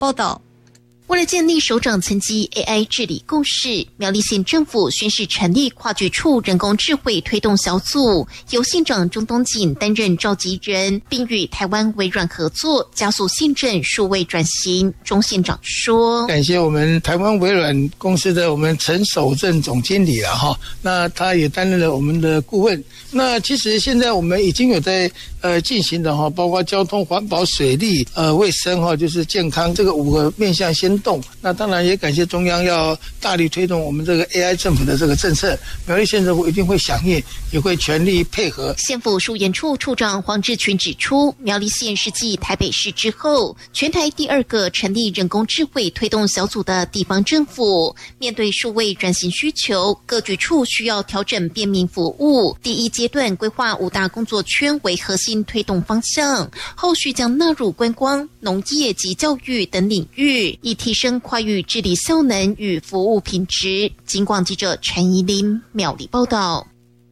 报道。 为了建立首长层级 AI 治理共识，苗栗县政府宣示成立跨局处人工智慧推动小组，由县长钟东锦担任召集人，并与台湾微软合作，加速县政数位转型。钟县长说：“ 感谢我们台湾微软公司的我们陈守正总经理了哈，那他也担任了我们的顾问。那其实现在我们已经有在进行的哈，包括交通、环保、水利、卫生哈，就是健康这个5个面向先动。那当然也感谢中央要大力推动我们这个 AI 政府的这个政策，苗栗县政府一定会响应，也会全力配合。” 县府书研处处长黄志群指出，苗栗县是继台北市之后，全台第2个成立人工智慧推动小组的地方政府。面对数位转型需求，各局处需要调整便民服务。第1阶段规划5大工作圈为核心推动方向，后续将纳入观光、农业及教育等领域，以提升跨域治理效能与服务品质。警广记者陈怡琳苗栗报道。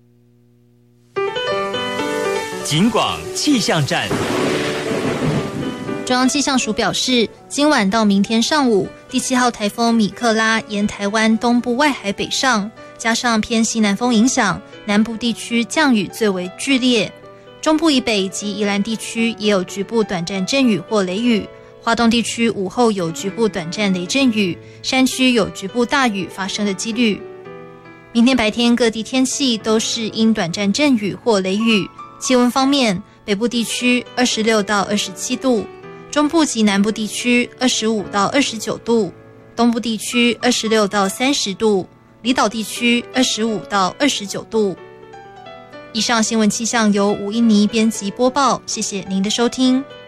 警广气象站。 中央气象署表示，今晚到明天上午，第7号台风米克拉沿台湾东部外海北上，加上偏西南风影响，南部地区降雨最为剧烈，中部以北及宜兰地区也有局部短暂阵雨或雷雨，花东地区午后有局部短暂雷阵雨，山区有局部大雨发生的几率。明天白天各地天气都是因短暂阵雨或雷雨。气温方面，北部地区26到27度，中部及南部地区25到29度，东部地区26到30度，离岛地区25到29度。以上新闻气象由吴英妮编辑播报，谢谢您的收听。